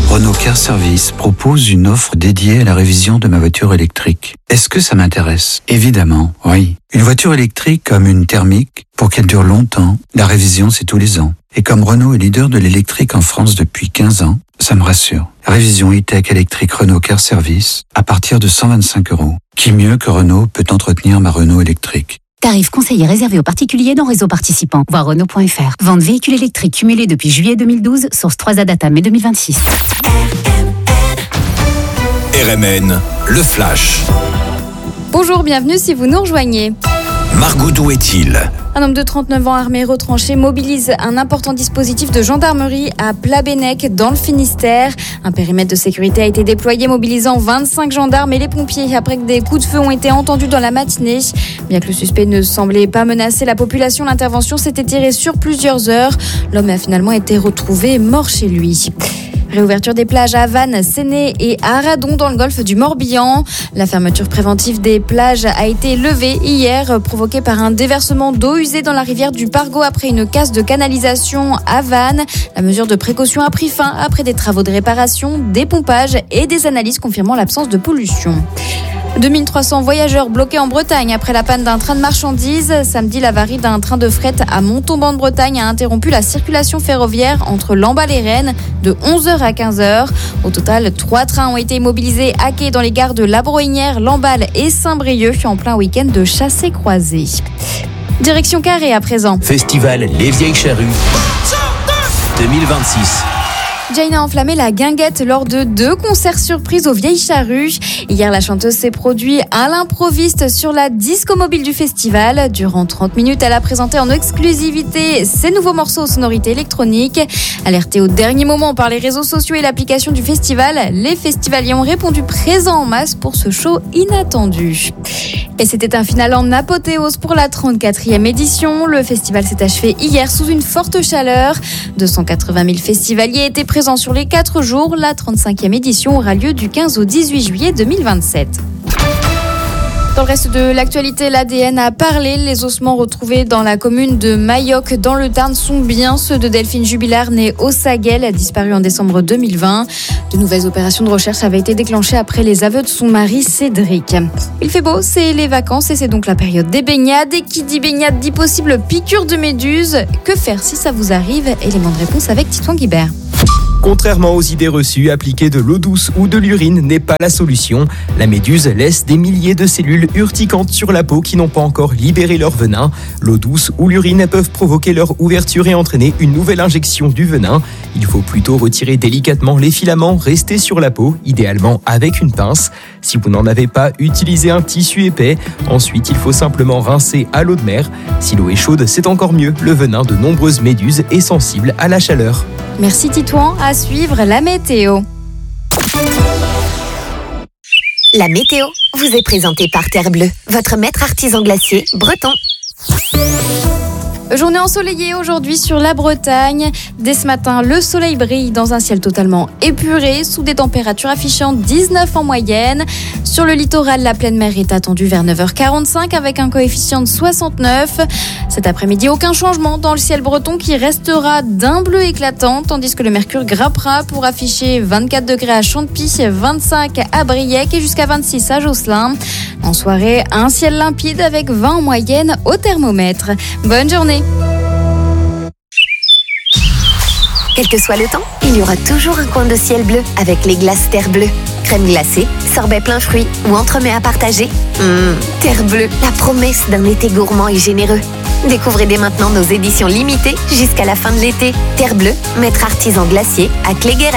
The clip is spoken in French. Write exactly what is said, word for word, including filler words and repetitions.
Renault Car Service propose une offre dédiée à la révision de ma voiture électrique. Est-ce que ça m'intéresse? Évidemment, oui. Une voiture électrique comme une thermique, pour qu'elle dure longtemps, la révision c'est tous les ans. Et comme Renault est leader de l'électrique en France depuis quinze ans, ça me rassure. Révision e-tech électrique Renault Car Service à partir de cent vingt-cinq euros. Qui mieux que Renault peut entretenir ma Renault électrique? Tarif conseillé réservé aux particuliers dans réseau participant. Voir Renault point F R. Vente véhicules électriques cumulés depuis juillet deux mille douze, source trois A Data mai deux mille vingt-six. R M N, le Flash. Bonjour, bienvenue si vous nous rejoignez. Margot, d'où est-il? Un homme de trente-neuf ans armé retranché mobilise un important dispositif de gendarmerie à Plabennec dans le Finistère. Un périmètre de sécurité a été déployé mobilisant vingt-cinq gendarmes et les pompiers après que des coups de feu ont été entendus dans la matinée. Bien que le suspect ne semblait pas menacer la population, l'intervention s'était tirée sur plusieurs heures. L'homme a finalement été retrouvé mort chez lui. Réouverture des plages à Vannes, Séné et à Aradon dans le golfe du Morbihan. La fermeture préventive des plages a été levée hier, provoquée par un déversement d'eau usée dans la rivière du Pargo après une casse de canalisation à Vannes. La mesure de précaution a pris fin après des travaux de réparation, des pompages et des analyses confirmant l'absence de pollution. deux mille trois cents voyageurs bloqués en Bretagne après la panne d'un train de marchandises. Samedi, l'avarie d'un train de fret à Montauban de Bretagne a interrompu la circulation ferroviaire entre Lamballe et Rennes de onze heures à quinze heures. Au total, trois trains ont été immobilisés à quai dans les gares de La Brohinière, Lamballe et Saint-Brieuc en plein week-end de chassé-croisé. Direction Carré à présent. Festival Les Vieilles Charrues deux mille vingt-six. Jane a enflammé la guinguette lors de deux concerts surprises aux Vieilles Charrues. Hier, la chanteuse s'est produite à l'improviste sur la disco mobile du festival. Durant trente minutes, elle a présenté en exclusivité ses nouveaux morceaux aux sonorités électroniques. Alertés au dernier moment par les réseaux sociaux et l'application du festival, les festivaliers ont répondu présents en masse pour ce show inattendu. Et c'était un final en apothéose pour la trente-quatrième édition. Le festival s'est achevé hier sous une forte chaleur. deux cent quatre-vingt mille festivaliers étaient présents sur les quatre jours. La trente-cinquième édition aura lieu du quinze au dix-huit juillet deux mille vingt-sept. Dans le reste de l'actualité, l'A D N a parlé. Les ossements retrouvés dans la commune de Mayoc, dans le Tarn, sont bien ceux de Delphine Jubilard, née au Saguel, disparue en décembre deux mille vingt. De nouvelles opérations de recherche avaient été déclenchées après les aveux de son mari Cédric. Il fait beau, c'est les vacances et c'est donc la période des baignades. Et qui dit baignade dit possible piqûre de méduse. Que faire si ça vous arrive? Élément de réponse avec Titouan Guibert. Contrairement aux idées reçues, appliquer de l'eau douce ou de l'urine n'est pas la solution. La méduse laisse des milliers de cellules urticantes sur la peau qui n'ont pas encore libéré leur venin. L'eau douce ou l'urine peuvent provoquer leur ouverture et entraîner une nouvelle injection du venin. Il faut plutôt retirer délicatement les filaments restés sur la peau, idéalement avec une pince. Si vous n'en avez pas, utilisez un tissu épais. Ensuite, il faut simplement rincer à l'eau de mer. Si l'eau est chaude, c'est encore mieux. Le venin de nombreuses méduses est sensible à la chaleur. Merci Titouan. À suivre la météo. La météo vous est présentée par Terre Bleue, votre maître artisan glacier breton. Journée ensoleillée aujourd'hui sur la Bretagne. Dès ce matin, le soleil brille dans un ciel totalement épuré, sous des températures affichant dix-neuf en moyenne. Sur le littoral, la pleine mer est attendue vers neuf heures quarante-cinq avec un coefficient de soixante-neuf. Cet après-midi, aucun changement dans le ciel breton qui restera d'un bleu éclatant, tandis que le mercure grimpera pour afficher vingt-quatre degrés à Champy, vingt-cinq à Briec et jusqu'à vingt-six à Josselin. En soirée, un ciel limpide avec vingt en moyenne au thermomètre. Bonne journée. Quel que soit le temps, il y aura toujours un coin de ciel bleu avec les glaces Terre Bleue. Crème glacée, sorbet plein fruits ou entremets à partager. Mmh, Terre Bleue, la promesse d'un été gourmand et généreux. Découvrez dès maintenant nos éditions limitées jusqu'à la fin de l'été. Terre Bleue, maître artisan glacier à Cléguéret.